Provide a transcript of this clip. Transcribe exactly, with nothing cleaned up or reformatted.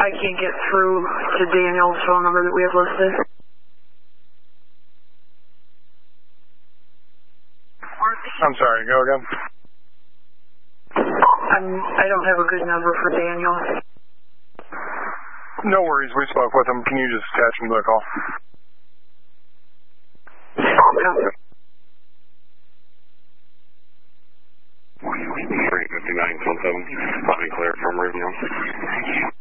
I can't get through to Daniel's phone number that we have listed. I'm sorry, go again. I'm, I don't have a good number for Daniel. No worries, we spoke with him. Can you just attach him to the call? Yeah. three fifty-nine, seven, let me clear from Rivian.